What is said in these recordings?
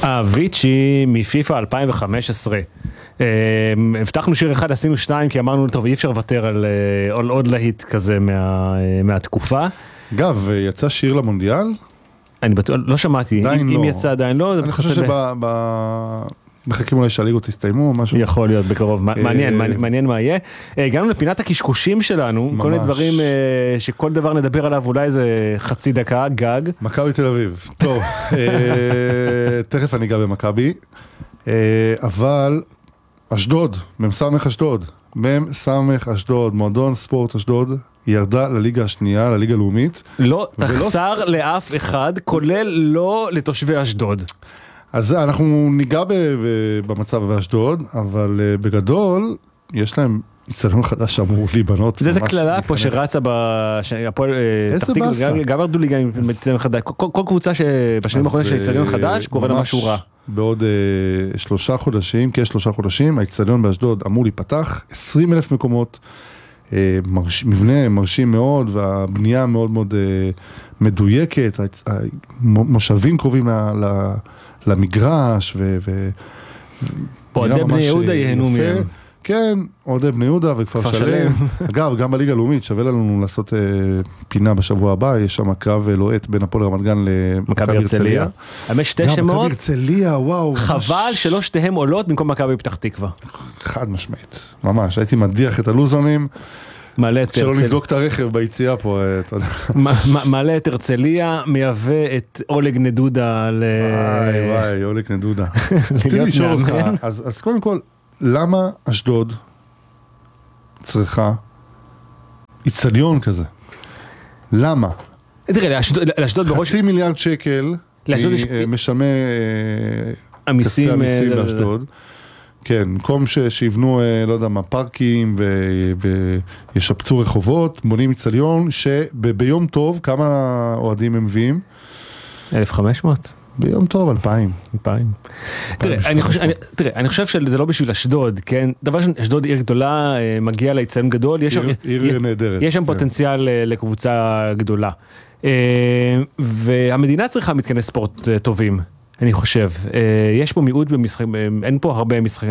אביצ'י מפיפה 2015. הבטחנו שיר אחד, עשינו שניים, כי אמרנו, טוב, אי אפשר לוותר על עוד להיט כזה מהתקופה. אגב, יצא שיר למונדיאל? אני בטוח, לא שמעתי, אם יצא עדיין לא. אני חושב מחכים אולי שהליגות תסתיימו, משהו. יכול להיות בקרוב, מעניין מה יהיה. הגענו לפינת הקשקושים שלנו, כל מיני דברים שכל דבר נדבר עליו, אולי איזה חצי דקה, גג. מכבי תל אביב, טוב, תכף אני אגע במכבי, אבל אשדוד, ממסמך אשדוד, מועדון ספורט אשדוד, ירדה לליגה השנייה, לליגה הלאומית. לא תחסר לאף אחד, כולל לא לתושבי אשדוד. אז אנחנו ניגע במצב באשדוד, אבל בגדול, יש להם אצטדיון חדש שאמור להיבנות. זה כללה פה שרצה בהפועל תחתית, גם ירדו ליגה עם אצטדיון חדש. כל קבוצה שבשנים האחרונות של אצטדיון חדש, קורא לה משהו רע. בעוד 3 חודשים, כ3 חודשים, האצטדיון באשדוד אמור להיפתח, 20,000 מקומות, מבנה מרשים מאוד, והבנייה מאוד מאוד מדויקת, מושבים קרובים למגרש, אוהדי בני יהודה ייהנו מהם. כן, אוהדי בני יהודה וכפר שלם. אגב, גם בליגה הלאומית שווה לנו לעשות פינה בשבוע הבא, יש שם קרב לוהט בין הפועל רמת גן למכבי הרצליה. האמת שתי שמות, מכבי הרצליה, וואו. חבל שלא שתיהם עולות במקום מכבי פתח תקווה. חד משמעית, ממש, הייתי מדיח את הלוזונים. שלא נבדוק את הרכב ביציאה פה, אתה יודע. מעלה את הרצליה, מייבא את אולג נדודה וואי, אולג נדודה. רציתי לשאול אותך, אז קודם כל, למה אשדוד צריכה אצטדיון כזה? למה? תראה, לאשדוד בראש... 500 מיליארד שקל משלמי כספי המיסים באשדוד. כן, במקום שיבנו, לא יודע מה, פארקים וישפצו רחובות, בונים אצטדיון, שביום טוב, כמה אוהדים הם מביאים? 1,500? ביום טוב, 2,000. תראה, אני חושב שזה לא בשביל אשדוד, כן? דבר שאשדוד עיר גדולה, מגיע לאצטדיון גדול, עיר נהדרת. יש שם פוטנציאל לקבוצה גדולה. והמדינה צריכה מתקני ספורט טובים. אני חושב, יש פה מיעוט במשחק, אין פה הרבה משחק,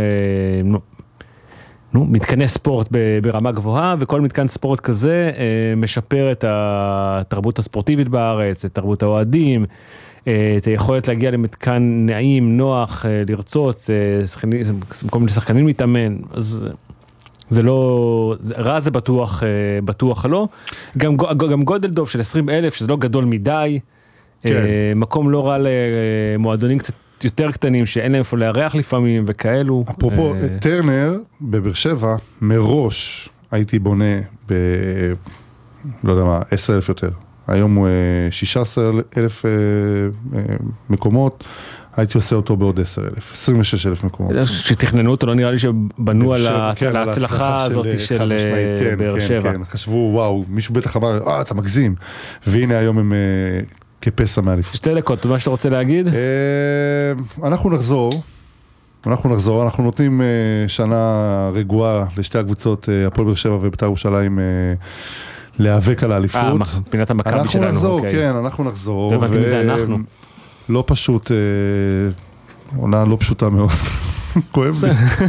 מתקני ספורט ברמה גבוהה, וכל מתקן ספורט כזה משפר את התרבות הספורטיבית בארץ, את תרבות האוהדים, את היכולת להגיע למתקן נעים, נוח, לרצות, במקום לשחקנים להתאמן, אז זה לא, רע זה בטוח לא, גם גודל דוב של 20,000, שזה לא גדול מדי, מקום לא רע למועדונים קצת יותר קטנים, שאין להם איפה לארח לפעמים וכאלו. אפרופו, טרנר בבאר שבע, מראש הייתי בונה לא יודע מה, 10,000 יותר. היום הוא 16,000 מקומות, הייתי עושה אותו בעוד 10,000, 26,000 מקומות. שתכננו אותו, לא נראה לי שבנו על ההצלחה הזאת של באר שבע. כן, חשבו, וואו, מישהו בטח אמר, אתה מגזים. והנה היום הם כפסע מאליפות. 2 דקות, מה שאתה רוצה להגיד? אנחנו נחזור, אנחנו נותנים שנה רגועה לשתי הקבוצות, הפועל באר שבע ובית"ר ירושלים, להיאבק על האליפות. פינת המכבי שלנו. אנחנו נחזור, כן, אנחנו נחזור. לא הבנתי מזה אנחנו. לא פשוט, עונה לא פשוטה מאוד. כואב לי.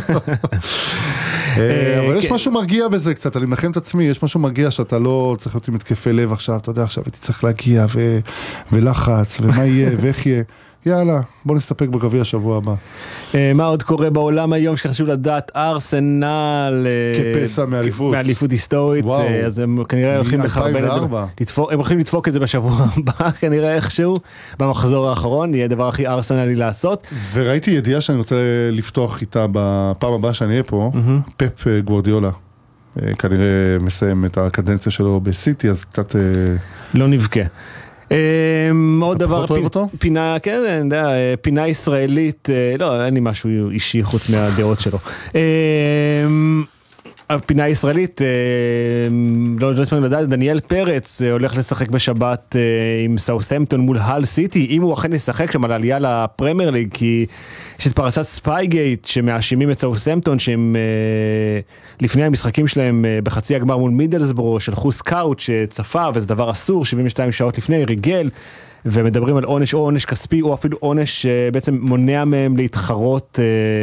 אבל יש משהו מרגיע בזה קצת, אני מנחם את עצמי, יש משהו מרגיע שאתה לא צריך להיות עם התקפי לב עכשיו, אתה יודע, עכשיו הייתי צריך להגיע ולחץ, ומה יהיה, ואיך יהיה. יאללה, בוא נסתפק בגביע השבוע הבא. מה עוד קורה בעולם היום שחשוב לדעת? ארסנל כפסע מאליפות היסטורית, אז הם כנראה הולכים לחרבן את זה, הם הולכים לדפוק את זה בשבוע הבא, כנראה איכשהו, במחזור האחרון, יהיה דבר הכי ארסנלי לעשות. וראיתי ידיעה שאני רוצה לפתוח איתה בפעם הבאה שאני אהיה פה, פפ גוורדיולה, כנראה מסיים את הקדנציה שלו בסיטי, אז קצת לא נבכה. עוד דבר, פינה, כן, פינה ישראלית, לא, אין לי משהו אישי חוץ מהדעות שלו. הפינה הישראלית, לא אספרים לדעת, דניאל פרץ הולך לשחק בשבת עם סאות'המפטון מול הל סיטי, אם הוא אכן ישחק שם על העלייה לפרמייר ליג, כי יש את פרשת ספייגייט שמאשימים את סאות'המפטון, שהם לפני המשחקים שלהם בחצי הגמר מול מידלסבורו, שלחו סקאוט שצפה, וזה דבר אסור, 72 שעות לפני, ריגל, ומדברים על עונש או עונש כספי, או אפילו עונש שבעצם מונע מהם להתחרות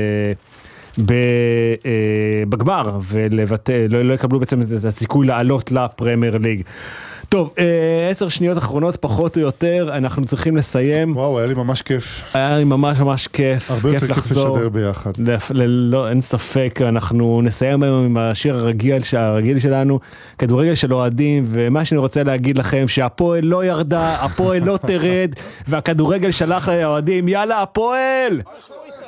בגמר, ולא יקבלו בעצם את הסיכוי לעלות לפרמייר ליג. טוב, 10 שניות אחרונות פחות או יותר, אנחנו צריכים לסיים. וואו, היה לי ממש כיף. היה לי ממש כיף, הרבה יותר כיף לשדר ביחד. לא, אין ספק, אנחנו נסיים היום עם השיר הרגיל שלנו, כדורגל של אוהדים, ומה שאני רוצה להגיד לכם, שהפועל לא ירדה, הפועל לא תרד, והכדורגל שלח לאוהדים, יאללה, הפועל!